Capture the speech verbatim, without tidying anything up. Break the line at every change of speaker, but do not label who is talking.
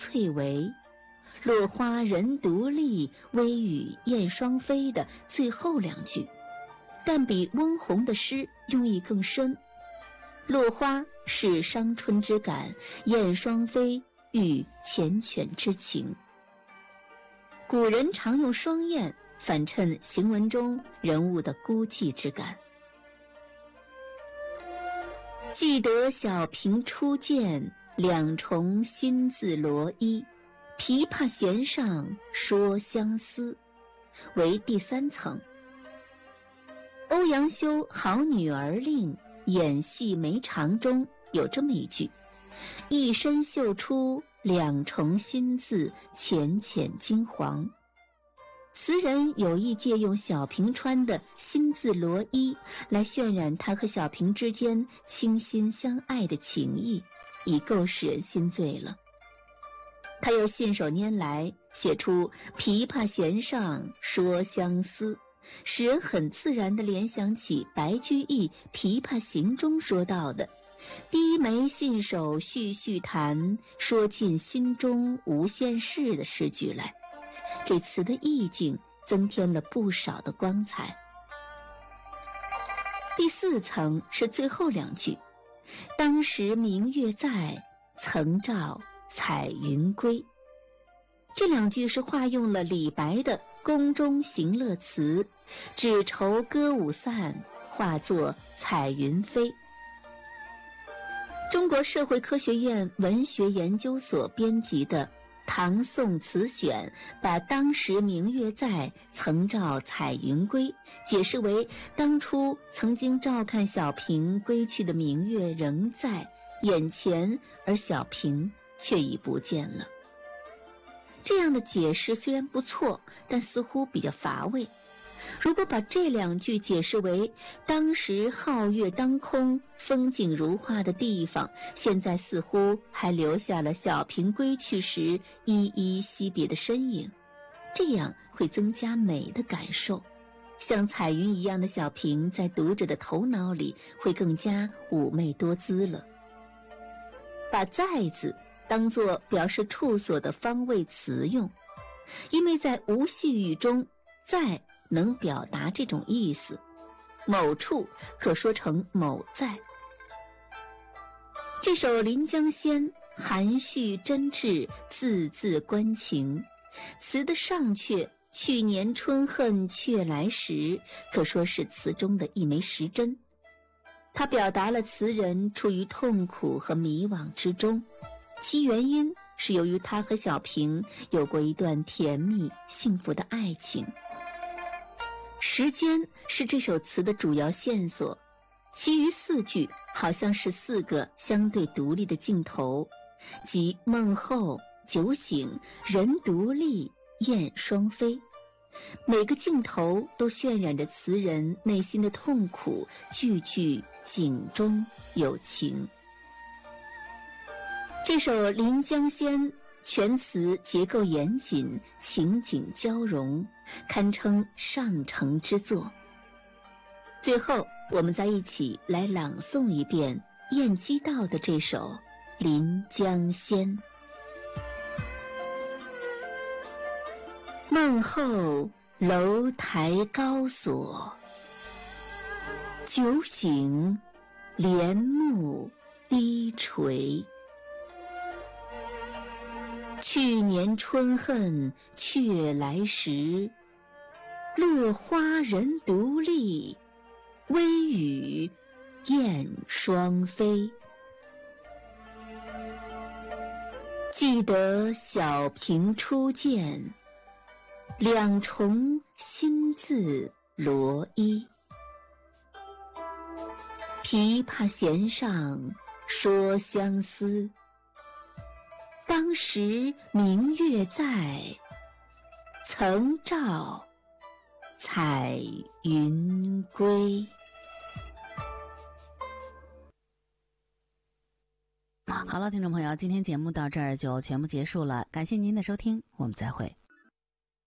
翠微，落花人独立，微雨燕双飞的最后两句，但比翁虹的诗用意更深。落花是伤春之感，燕双飞喻缱绻之情。古人常用双燕反衬行文中人物的孤寂之感。记得小平初见，两重新自罗衣，琵琶弦上说相思，为第三层。欧阳修《好女儿令》演戏梅长中有这么一句：一身绣出两重新字，浅浅金黄。词人有意借用小平穿的新字罗衣来渲染他和小平之间倾心相爱的情谊，已够使人心醉了。他又信手拈来写出琵琶弦上说相思，使人很自然地联想起白居易《琵琶行》中说到的低眉信手续续弹，说尽心中无限事的诗句来，给词的意境增添了不少的光彩。第四层是最后两句：当时明月在，曾照彩云归。这两句是化用了李白的宫中行乐词，只愁歌舞散，化作彩云飞。中国社会科学院文学研究所编辑的《唐宋词选》把当时明月在，曾照彩云归解释为当初曾经照看小平归去的明月仍在眼前，而小平却已不见了。这样的解释虽然不错，但似乎比较乏味。如果把这两句解释为当时皓月当空，风景如画的地方，现在似乎还留下了小平归去时依依惜别的身影，这样会增加美的感受。像彩云一样的小平在读者的头脑里会更加妩媚多姿了。把在字当作表示处所的方位词用，因为在无系语中在能表达这种意思，某处可说成某在。这首《临江仙》含蓄真挚，字字关情，词的上阙去年春恨却来时，可说是词中的一枚时针。它表达了词人处于痛苦和迷惘之中，其原因是由于他和小平有过一段甜蜜幸福的爱情。时间是这首词的主要线索，其余四句好像是四个相对独立的镜头，即梦后、酒醒、人独立、燕双飞。每个镜头都渲染着词人内心的痛苦，句句景中有情。这首《临江仙》全词结构严谨，情景交融，堪称上乘之作。最后我们再一起来朗诵一遍晏几道的这首《临江仙》。梦后楼台高锁，酒醒帘幕低垂。去年春恨却来时，落花人独立，微雨燕双飞。记得小平初见，两重新字罗衣。琵琶弦上说相思，当时明月在，曾照彩云归。
好了，听众朋友，今天节目到这儿就全部结束了，感谢您的收听，我们再会。